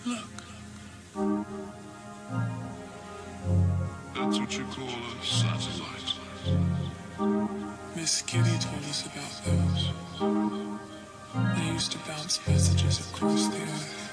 Look. That's what you call a satellite. Miss Kitty told us about those. They used to bounce messages across the earth.